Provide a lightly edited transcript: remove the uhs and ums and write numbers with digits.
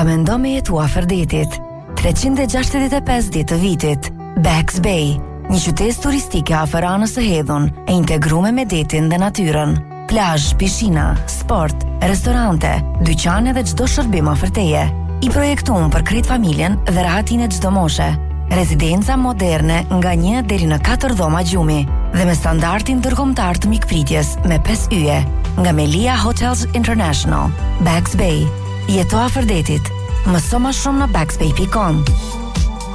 mendo me jetu afër detit. 365 ditë të vitit. Bags Bay, një qytet turistike afër anës së hedhun, e integruar me detin dhe natyrën. Plazh, pishina, sport, restorante, dyqane dhe çdo shërbim afër teje. I projektuar për krejt familjen dhe rahatinë çdo moshe. Rezidenca moderne nga 1 deri në 4 dhoma gjumi dhe me standardin ndërkombëtar të mikpritjes me 5 yje. Nga Melia Hotels International, Bags Bay. Jeto afër detit. Mëso më shumë në bagsbay.com.